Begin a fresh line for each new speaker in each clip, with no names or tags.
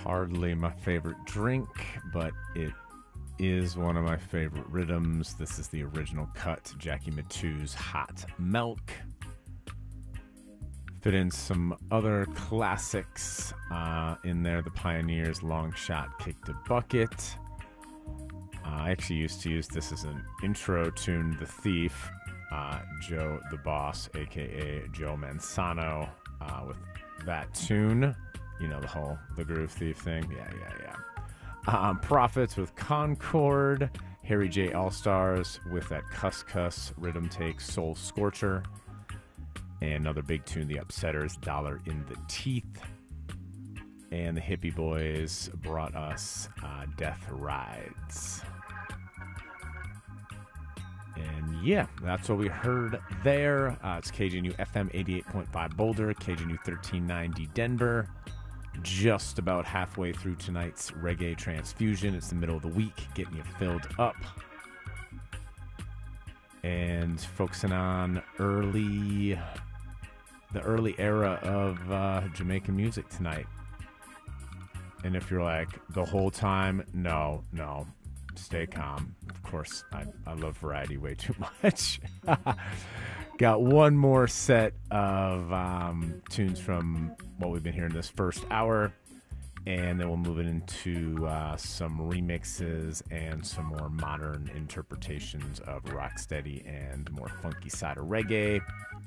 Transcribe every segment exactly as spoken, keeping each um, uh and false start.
hardly my favorite drink, but it is one of my favorite rhythms. This is the original cut, Jackie Mittoo's Hot Milk. Fit in some other classics uh, in there. The Pioneers' Long Shot Kicked a Bucket. Uh, I actually used to use this as an intro tune, The Thief. Uh, Joe the Boss, a k a. Joe Mansano, uh, with that tune. You know, the whole The Groove Thief thing. Yeah, yeah, yeah. Um, Prophets with Concord. Harry J. All-Stars with that Cuss Cuss rhythm take, Soul Scorcher. And another big tune, The Upsetters, Dollar in the Teeth. And the Hippie Boys brought us uh, Death Rides. And yeah, that's what we heard there. Uh, it's K J N U F M eighty-eight point five Boulder, K J N U thirteen ninety Denver. Just about halfway through tonight's Reggae Transfusion. It's the middle of the week, getting you filled up. And focusing on early, the early era of uh, Jamaican music tonight. And if you're like, the whole time, no, no, stay calm. Of course, I, I love variety way too much. Got one more set of um, tunes from what we've been hearing this first hour, and then we'll move it into uh, some remixes and some more modern interpretations of rocksteady and more funky side of reggae.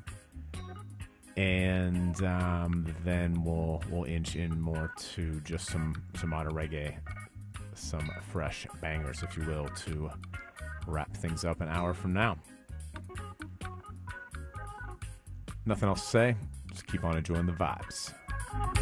And um, then we'll we'll inch in more to just some some modern reggae, some fresh bangers, if you will, to wrap things up an hour from now. Nothing else to say. Just keep on enjoying the vibes.